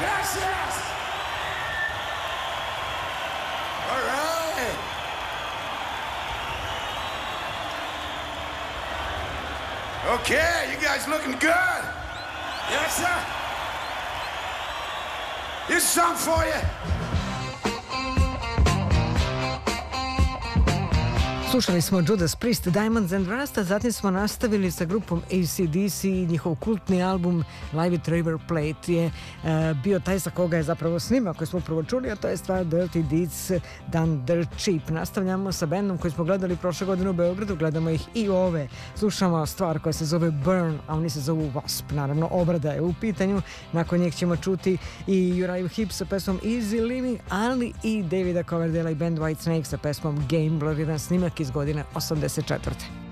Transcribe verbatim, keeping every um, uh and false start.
Gracias. All right. Okay, you guys looking good. Yes, sir. Here's a song for you. Slušali smo Judas Priest, Diamonds and Rust, a zatim smo nastavili sa grupom A C D C. Njihov kultni album Live at River Plate je uh, bio taj sa koga je zapravo snima koji smo upravo čuli, a to je stvar Dirty Deeds Done Dirt Cheap. Nastavljamo sa bendom koji smo gledali prošle godine u Beogradu, gledamo ih i ove. Slušamo stvar koja se zove Burn, a oni se zovu Wasp. Naravno, obrada je u pitanju. Nakon njih ćemo čuti i Uriah Heep sa pesmom Easy Living, ali i Davida Coverdale i band White Snake sa pesmom Gambler, jedan snimak iz godine osamdeset četvrte